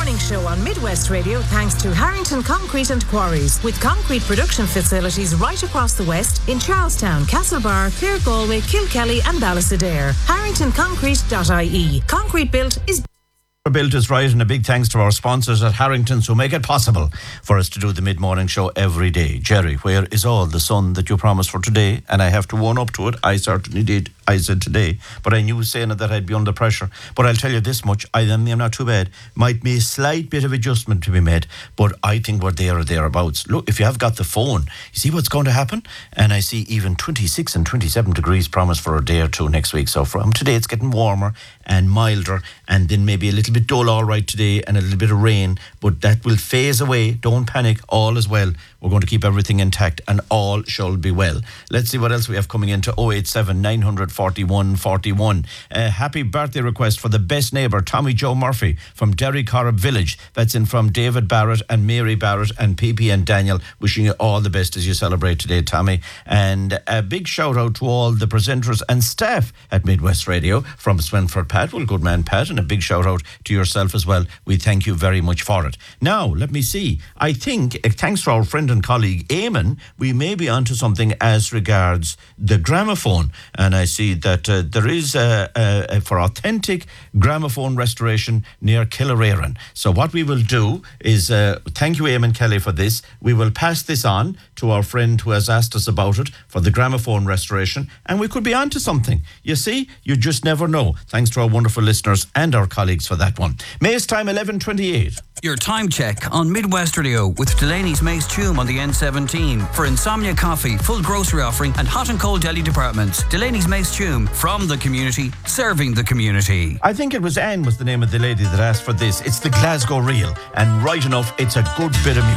Mid-morning show on Midwest Radio thanks to Harrington Concrete and Quarries, with concrete production facilities right across the West in Charlestown, Castlebar, Clare, Galway, Kilkelly and Ballastadair. HarringtonConcrete.ie. Concrete built is Built is right, and a big thanks to our sponsors at Harrington's who make it possible for us to do the mid-morning show every day. Jerry, where is all the sun that you promised for today? And I have to own up to it. I certainly did. I said today, but I knew saying it that I'd be under pressure. But I'll tell you this much, I'm not too bad. Might be a slight bit of adjustment to be made, but I think we're there or thereabouts. Look, if you have got the phone, you see what's going to happen? And I see even 26 and 27 degrees promised for a day or two next week. So from today, it's getting warmer and milder, and then maybe a little bit dull all right today and a little bit of rain, but that will phase away. Don't panic, all is well. We're going to keep everything intact and all shall be well. Let's see what else we have coming into 087 941 41. A happy birthday request for the best neighbour, Tommy Joe Murphy from Derry Corrib Village. That's in from David Barrett and Mary Barrett and PP and Daniel. Wishing you all the best as you celebrate today, Tommy. And a big shout out to all the presenters and staff at Midwest Radio from Swinford Pat. Well, good man, Pat. And a big shout out to yourself as well. We thank you very much for it. Now, let me see. I think, thanks to our friend and colleague Eamon, we may be onto something as regards the gramophone. And I see that there is for authentic gramophone restoration near Killereran. So what we will do is, thank you Eamon Kelly for this. We will pass this on to our friend who has asked us about it for the gramophone restoration, and we could be onto something. You see, you just never know. Thanks to our wonderful listeners and our colleagues for that one. May's time 11:28. Your time check on Midwest Radio with Delaney's Mace Tume on the N17 for Insomnia Coffee, full grocery offering and hot and cold deli departments. Delaney's Mace Tume, from the community, serving the community. I think it was Anne was the name of the lady that asked for this. It's the Glasgow Reel, and right enough, it's a good bit of music.